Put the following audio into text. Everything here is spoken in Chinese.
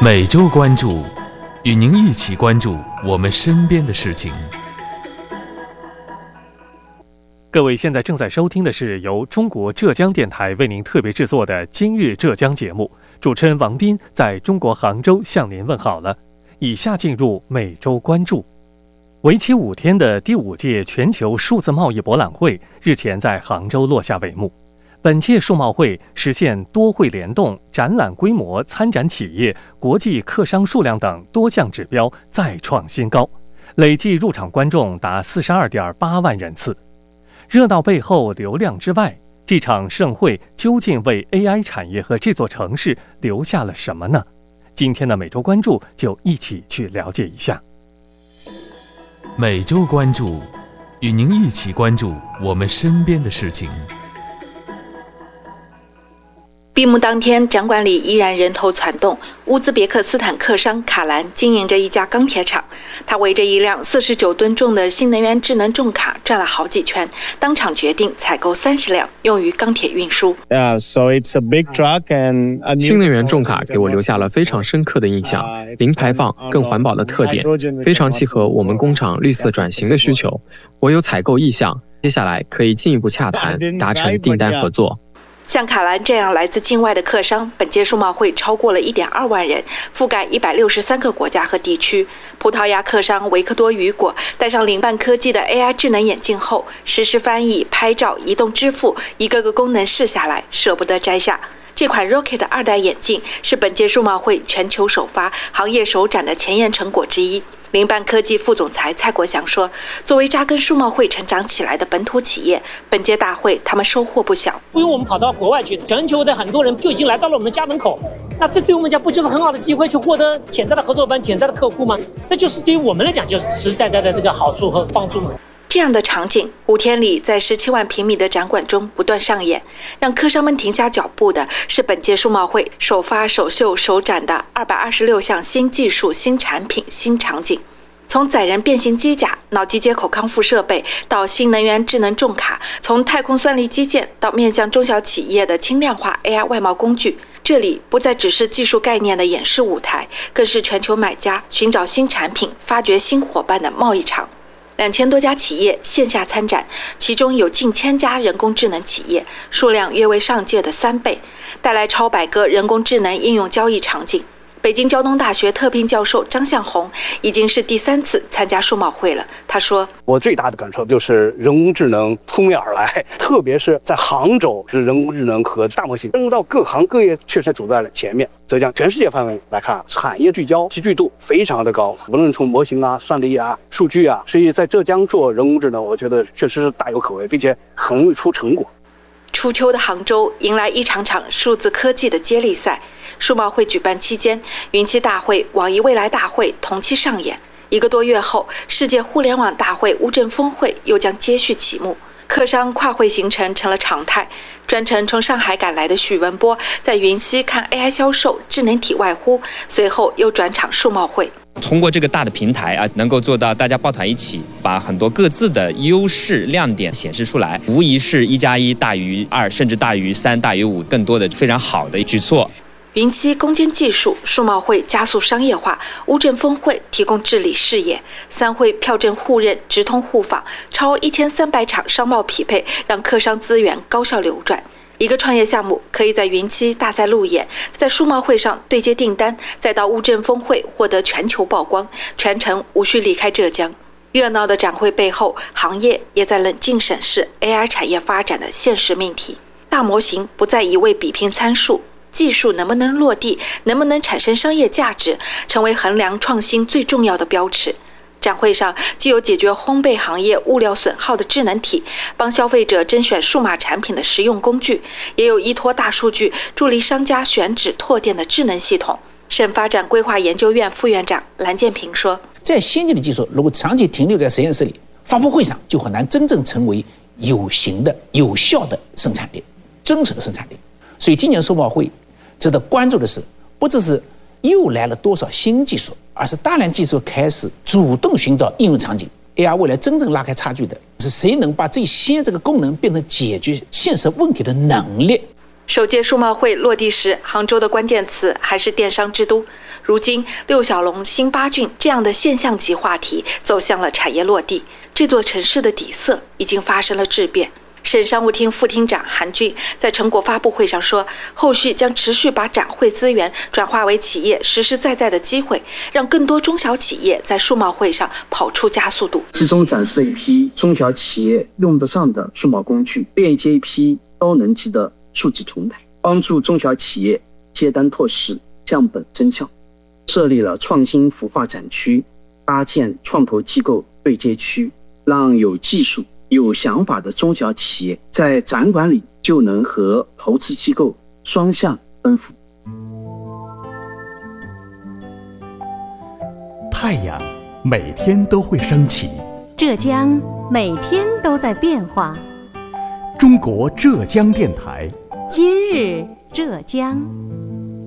每周关注，与您一起关注我们身边的事情。 各位现在正在收听的是由中国浙江电台为您特别制作的《今日浙江》节目，主持人王斌在中国杭州向您问好了。以下进入每周关注。为期5天的第5届全球数字贸易博览会日前在杭州落下帷幕。本届数贸会实现多会联动、展览规模、参展企业、国际客商数量等多项指标再创新高，累计入场观众达42.8万人次。热闹背后流量之外，这场盛会究竟为 AI 产业和这座城市留下了什么呢？今天的每周关注就一起去了解一下。 每周关注，与您一起关注我们身边的事情。 闭幕当天，展馆里依然人头攒动。乌兹别克斯坦客商卡兰经营着一家钢铁厂，他围着一辆49吨重的新能源智能重卡转了好几圈，当场决定采购30辆，用于钢铁运输。 新能源重卡给我留下了非常深刻的印象，零排放、更环保的特点，非常契合我们工厂绿色转型的需求。我有采购意向，接下来可以进一步洽谈，达成订单合作。 像卡兰这样来自境外的客商，本届数贸会超过了 1.2 万人，覆盖163个国家和地区。葡萄牙客商维克多雨果戴上领办科技的 AI 智能眼镜后，实时翻译、拍照、移动支付，一个个功能试下来，舍不得摘下。这款 Rocket 2代眼镜是本届数贸会全球首发、行业首展的前沿成果之一。领办科技副总裁蔡国祥说，作为扎根数贸会成长起来的本土企业，本届大会他们收获不小。 不用我们跑到国外去，全球的很多人就已经来到了我们的家门口，那这对我们讲不就是很好的机会去获得潜在的合作伙伴、潜在的客户吗？这就是对于我们来讲就是实实在在的这个好处和帮助嘛。 这样的场景5天里在17万平米的展馆中不断上演，让客商们停下脚步的是本届数贸会首发、首秀、首展的226项新技术、新产品、新场景。从载人变形机甲、脑机接口康复设备到新能源智能重卡，从太空算力基建到面向中小企业的轻量化 AI 外贸工具，这里不再只是技术概念的演示舞台，更是全球买家寻找新产品、发掘新伙伴的贸易场。2000多家企业线下参展，其中有近1000家人工智能企业，数量约为上届的3倍，带来超100个人工智能应用交易场景。北京交通大学特聘教授张向红已经是第3次参加数贸会了。他说：“ 我最大的感受就是人工智能扑面而来，特别是在杭州，是人工智能和大模型登陆到各行各业，确实走在了前面。浙江全世界范围来看，产业聚焦、集聚度非常的高，无论从模型啊、算力啊、数据啊，所以在浙江做人工智能，我觉得确实是大有可为，并且很容易出成果。” 初秋的杭州迎来一场场数字科技的接力赛。数贸会举办期间，云栖大会、网易未来大会同期上演。1个多月后，世界互联网大会乌镇峰会又将接续启幕。客商跨会行程成了常态。专程从上海赶来的许文波在云栖看 AI 销售、智能体外呼，随后又转场数贸会。 通过这个大的平台啊，能够做到大家抱团一起，把很多各自的优势亮点显示出来，无疑是1+1大于2，甚至大于3、大于5，更多的非常好的举措。 云栖攻坚技术，数贸会加速商业化，乌镇峰会提供治理视野，3会票证互认、直通互访，超1300场商贸匹配，让客商资源高效流转。一个创业项目可以在云栖大赛路演，在数贸会上对接订单，再到乌镇峰会获得全球曝光，全程无需离开浙江。热闹的展会背后，行业也在冷静审视 AI 产业发展的现实命题。大模型不再一味比拼参数，技术能不能落地，能不能产生商业价值，成为衡量创新最重要的标尺。展会上既有解决烘焙行业物料损耗的智能体，帮消费者甄选数码产品的实用工具，也有依托大数据助力商家选址拓店的智能系统。省发展规划研究院副院长蓝建平说：“ 再先进的技术如果长期停留在实验室里，发布会上就很难真正成为有形的、有效的生产力、真实的生产力。所以今年数贸会值得关注的是，不只是又来了多少新技术，而是大量技术开始主动寻找应用场景。AI 未来真正拉开差距的是谁能把最先这个功能变成解决现实问题的能力。 首届数贸会落地时，杭州的关键词还是电商之都。如今，6小龙、新八骏这样的现象级话题走向了产业落地，这座城市的底色已经发生了质变。省商务厅副厅长韩俊在成果发布会上说，后续将持续把展会资源转化为企业实实在在的机会，让更多中小企业在数贸会上跑出加速度。 其中展示了一批中小企业用得上的数贸工具，链接一批高能级的数据平台，帮助中小企业接单拓市、降本增效。设立了创新孵化展区，搭建创投机构对接区，让有技术有想法的中小企业在展馆里就能和投资机构双向奔赴。 太阳每天都会升起， 浙江每天都在变化。 中国浙江电台， 今日浙江。